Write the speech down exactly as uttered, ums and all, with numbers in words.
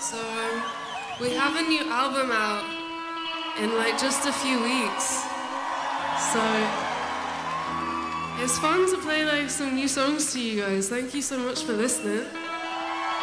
So um, we have a new album out in like just a few weeks. So it's fun to play like some new songs to you guys. Thank you so much for listening.